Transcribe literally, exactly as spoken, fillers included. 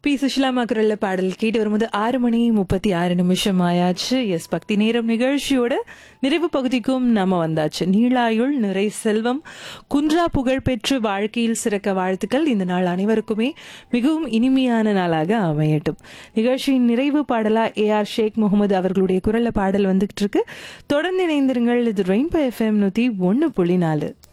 B சுஷிலாமா குரல்ல பாடல் கேட்டு வரும்போது ஆறு மணி முப்பத்தி ஆறு நிமிஷம் ஆயாச்சு. எஸ், பக்தி நேரம் நிகழ்ச்சியோட நிறைவு பகுதிக்கும் நாம வந்தாச்சு. நீளாயுள் நிறை செல்வம் குன்றா புகழ் பெற்று வாழ்க்கையில் சிறக்க வாழ்த்துக்கள். இந்த நாள் அனைவருக்குமே மிகவும் இனிமையான நாளாக அமையட்டும். நிகழ்ச்சியின் நிறைவு பாடலா ஏ ஆர் ஷேக் முகமது அவர்களுடைய குரல்ல பாடல் வந்துகிட்டு இருக்கு. தொடர்ந்து இணைந்திருங்கள். இது ரெயின்போ எஃப்எம் நூத்தி ஒன்னு புள்ளி நாலு.